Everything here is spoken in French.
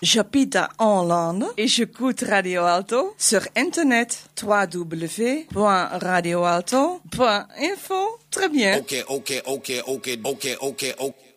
J'habite à Hollande et j'écoute Radio Alto sur Internet www.radioalto.info. Très bien. Ok.